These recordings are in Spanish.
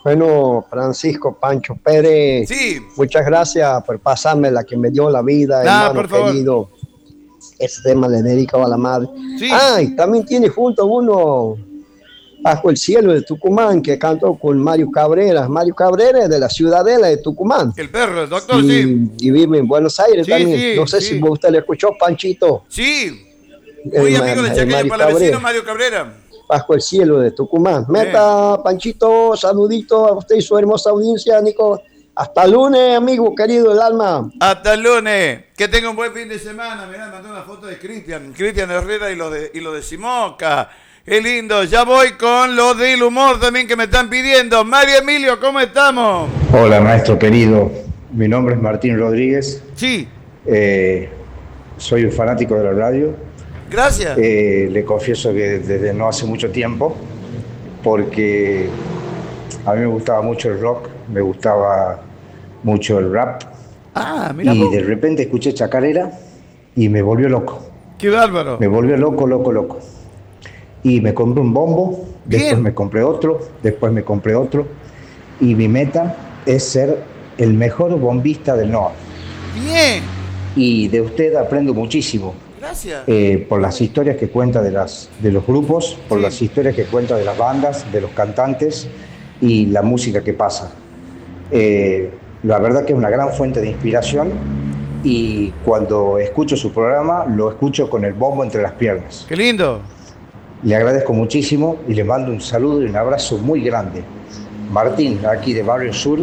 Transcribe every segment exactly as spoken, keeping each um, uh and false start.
Bueno, Francisco Pancho Pérez, Sí. muchas gracias por pasarme la que me dio la vida, Nah, hermano por favor. querido. Ese tema le dedico a la madre. Sí. Ah, y también tiene junto uno, Bajo el cielo de Tucumán, que cantó con Mario Cabrera. Mario Cabrera es de la Ciudadela de Tucumán. El perro, el doctor, Y, sí. y vive en Buenos Aires Sí, también. sí, No sé si sí. usted le escuchó, Panchito. Sí. Muy El, amigo de el Chaqueño Mario Palavecino, Cabrera. Mario Cabrera. Bajo el cielo de Tucumán. Meta, Panchito, saludito a usted y su hermosa audiencia, Nico. Hasta lunes, amigo querido del alma. Hasta el lunes. Que tenga un buen fin de semana. Mirá, mandó una foto de Cristian. Cristian Herrera y lo de, y lo de Simoca. Qué lindo. Ya voy con lo del humor también que me están pidiendo. Mario Emilio, ¿cómo estamos? Hola, maestro querido. Mi nombre es Martín Rodríguez. Sí. Eh, soy un fanático de la radio. Gracias. Eh, le confieso que desde no hace mucho tiempo, porque a mí me gustaba mucho el rock, me gustaba mucho el rap. Ah, mira. Y de repente escuché Chacarera y me volvió loco. Qué bárbaro. Me volvió loco, loco, loco. Y me compré un bombo, Bien. después me compré otro, después me compré otro. Y mi meta es ser el mejor bombista del norte. Bien. Y de usted aprendo muchísimo. Gracias. Eh, por las historias que cuenta de, las, de los grupos, por sí. las historias que cuenta de las bandas, de los cantantes y la música que pasa. Eh, la verdad que es una gran fuente de inspiración y cuando escucho su programa lo escucho con el bombo entre las piernas. ¡Qué lindo! Le agradezco muchísimo y le mando un saludo y un abrazo muy grande. Martín, aquí de Barrio Sur,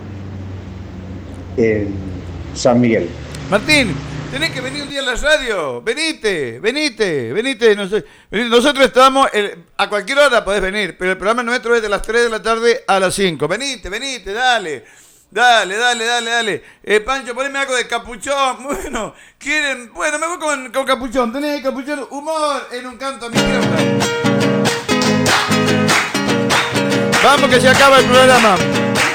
en San Miguel. Martín, tenés que venir un día a la radio. Venite, venite, venite. Nosotros estamos, a cualquier hora podés venir, pero el programa nuestro es de las tres de la tarde a las cinco. Venite, venite, dale. Dale, dale, dale, dale. Eh, Pancho, poneme algo de Capuchón. Bueno, quieren. Bueno, me voy con, con Capuchón. Tenés Capuchón. Humor en un canto a mi tierra. Vamos que se acaba el programa.